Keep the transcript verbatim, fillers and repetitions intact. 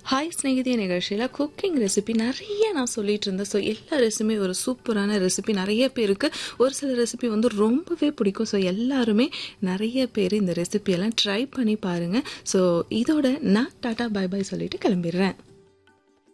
Hi ஸ்நேகிதிய நிகழ்ச்சியில் cooking recipe நிறைய நான் சொல்லிட்டு இருந்தேன். ஸோ எல்லா ரெசிபியுமே ஒரு சூப்பரான ரெசிபி நிறைய பேருக்கு ஒரு சில ரெசிபி வந்து ரொம்பவே பிடிக்கும். ஸோ எல்லாருமே நிறைய பேர் இந்த ரெசிபியெல்லாம் ட்ரை பண்ணி பாருங்கள். ஸோ இதோட நான் டாட்டா பை பை சொல்லிட்டு கிளம்பிடுறேன்.